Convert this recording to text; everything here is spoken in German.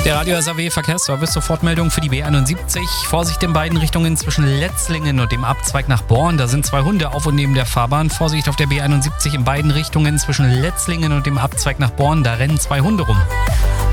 Der Radio SAW Verkehrsservice, Sofortmeldung für die B71. Vorsicht in beiden Richtungen zwischen Letzlingen und dem Abzweig nach Born. Da sind 2 Hunde auf und neben der Fahrbahn. Vorsicht auf der B71 in beiden Richtungen zwischen Letzlingen und dem Abzweig nach Born. Da rennen 2 Hunde rum.